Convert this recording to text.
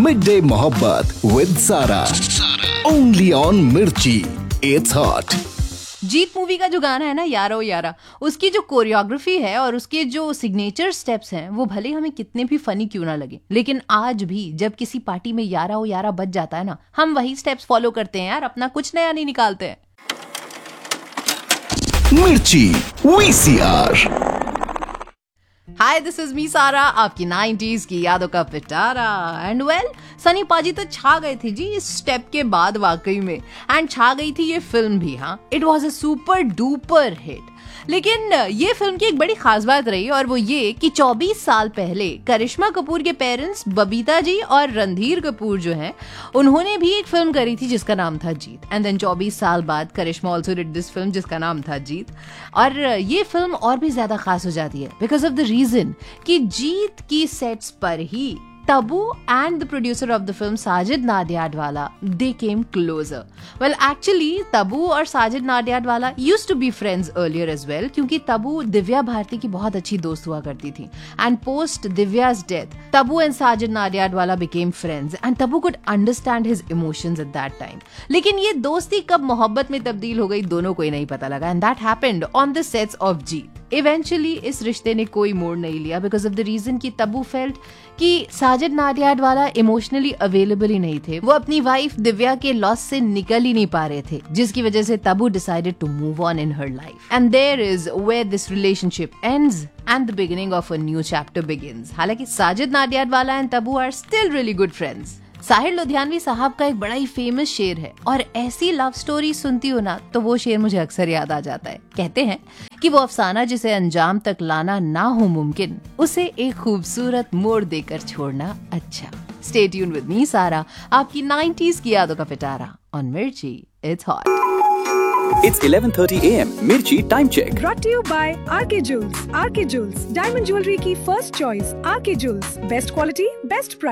Midday Mohabbat with Sara. Only on Mirchi. It's hot. Jeet movie का जो गाना है ना यारा ओ यारा, उसकी जो कोरियोग्राफी है और उसके जो सिग्नेचर स्टेप्स हैं वो भले हमें कितने भी फनी क्यों ना लगे, लेकिन आज भी जब किसी पार्टी में यारा ओ यारा बज जाता है ना, हम वही स्टेप्स फॉलो करते हैं यार, अपना कुछ नया नहीं निकालते हैं। मिर्ची VCR. Hi, this is me सारा, आपकी 90s की यादों का पिटारा। एंड वेल, सनी पाजी तो छा गए थे जी इस स्टेप के बाद वाकई में, एंड छा गई थी ये फिल्म भी। हाँ, it was a super duper hit. लेकिन ये फिल्म की एक बड़ी खास बात रही और वो ये कि 24 साल पहले करिश्मा कपूर के पेरेंट्स बबीता जी और रणधीर कपूर जो हैं, उन्होंने भी एक फिल्म करी थी जिसका नाम था जीत। एंड देन 24 साल बाद करिश्मा ऑल्सो डिड दिस फिल्म जिसका नाम था जीत। और ये फिल्म और भी ज्यादा खास हो जाती है बिकॉज ऑफ द रीजन कि जीत की सेट्स पर ही Tabu and the producer of the film Sajid Nadiadwala, they came closer. Well, actually, Tabu और Sajid Nadiadwala used to be friends earlier as well, क्योंकि Tabu दिव्या भारती की बहुत अच्छी दोस्त हुआ करती थी. And post Divya's death, Tabu and Sajid Nadiadwala became friends, and Tabu could understand his emotions at that time. लेकिन ये दोस्ती कब मोहब्बत में तब्दील हो गई, दोनों को ही नहीं पता लगा. And that happened on the sets of Jeet. Eventually इस रिश्ते ने कोई मोड़ नहीं लिया बिकॉज ऑफ द रीजन कि तबू फेल्ट कि साजिद नाडियाडवाला इमोशनली अवेलेबल ही नहीं थे, वो अपनी वाइफ दिव्या के लॉस से निकल ही नहीं पा रहे थे, जिसकी वजह से Tabu decided to move on in her life. And there is where this relationship ends and the beginning of a new chapter begins. हालांकि Sajid Nadiadwala and Tabu are still really good friends. Sahir Ludhianvi साहब का एक बड़ा ही फेमस शेर है और ऐसी लव स्टोरी सुनती हो ना तो वो शेर मुझे अक्सर याद आ जाता है। कहते हैं कि वो अफसाना जिसे अंजाम तक लाना ना हो मुमकिन, उसे एक खूबसूरत मोड़ देकर छोड़ना अच्छा। स्टे ट्यून विद मी सारा, आपकी 90s की यादों का पिटारा ऑन मिर्ची। It's hot. It's 11:30 AM. Mirchi time check. Brought to you by RK Jewels. RK Jewels, diamond jewelry की first choice. RK Jewels, best quality, best price.